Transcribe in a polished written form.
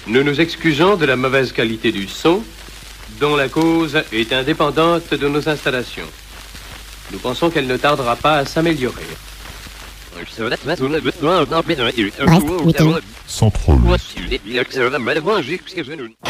Nous nous excusons de la mauvaise qualité du son, dont la cause est indépendante de nos installations. Nous pensons qu'elle ne tardera pas à s'améliorer. Central.